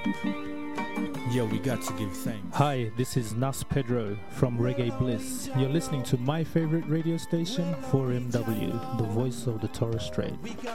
Yeah, we got to give thanks. Hi, this is Nas Pedro from Reggae Bliss. You're listening to my favorite radio station, 4MW, the voice of the Torres Strait.